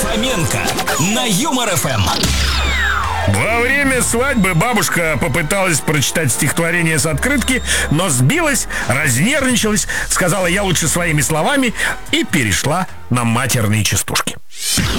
Фоменко на Юмор ФМ. Во время свадьбы бабушка попыталась прочитать стихотворение с открытки, но сбилась, разнервничалась, сказала: «Я лучше своими словами», и перешла на матерные частушки.